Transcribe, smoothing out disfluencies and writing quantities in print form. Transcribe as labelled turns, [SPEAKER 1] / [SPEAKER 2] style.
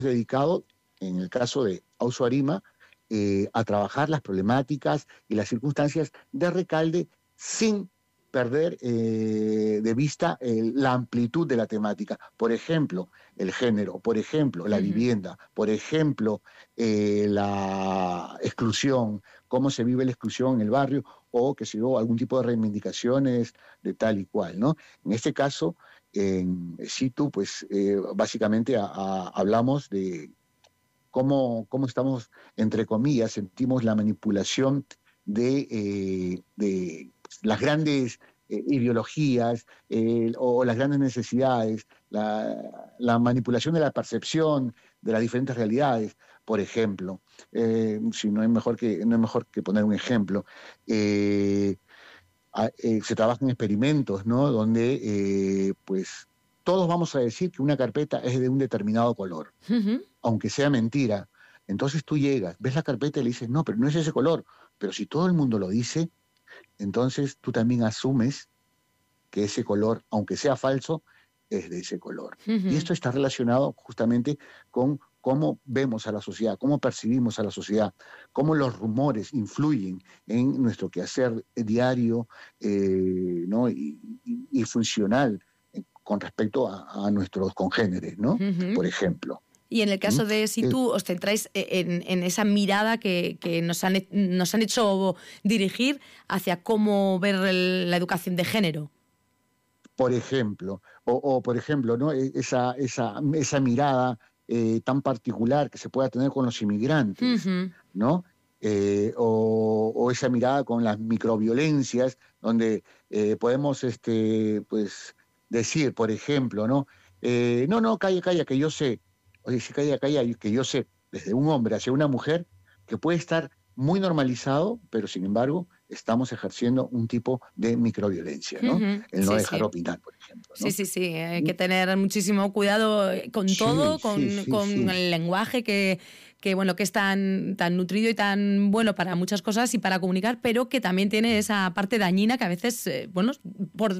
[SPEAKER 1] dedicado, en el caso de Auso Arima, a trabajar las problemáticas y las circunstancias de Recalde sin perder de vista la amplitud de la temática. Por ejemplo, el género, por ejemplo, la vivienda, por ejemplo, la exclusión, cómo se vive la exclusión en el barrio, o que se dio algún tipo de reivindicaciones de tal y cual, ¿no? En este caso, en situ, pues básicamente hablamos de cómo estamos, entre comillas, sentimos la manipulación de las grandes ideologías o las grandes necesidades, la manipulación de la percepción de las diferentes realidades. Por ejemplo, si no es mejor que poner un ejemplo, se trabajan experimentos, ¿no? Donde pues todos vamos a decir que una carpeta es de un determinado color, aunque sea mentira. Entonces tú llegas, ves la carpeta y le dices, no, pero no es ese color. Pero si todo el mundo lo dice, entonces tú también asumes que ese color, aunque sea falso, es de ese color. Y esto está relacionado justamente con cómo vemos a la sociedad, cómo percibimos a la sociedad, cómo los rumores influyen en nuestro quehacer diario, ¿no? y funcional con respecto a nuestros congéneres, ¿no? Por ejemplo.
[SPEAKER 2] Y en el caso de Situ, os centráis en esa mirada que nos han hecho dirigir hacia cómo ver la educación de género.
[SPEAKER 1] Por ejemplo, por ejemplo, ¿no? esa mirada tan particular que se pueda tener con los inmigrantes, ¿no? O esa mirada con las microviolencias, donde podemos pues, decir, por ejemplo, ¿no? No, calla, que yo sé. Oye, sí, calla, que yo sé, desde un hombre hacia una mujer, que puede estar muy normalizado, pero sin embargo estamos ejerciendo un tipo de microviolencia, ¿no? El no dejar opinar, por ejemplo, ¿no?
[SPEAKER 2] Sí, hay que tener muchísimo cuidado con todo, con el lenguaje que es tan nutrido y tan bueno para muchas cosas y para comunicar, pero que también tiene esa parte dañina que a veces, por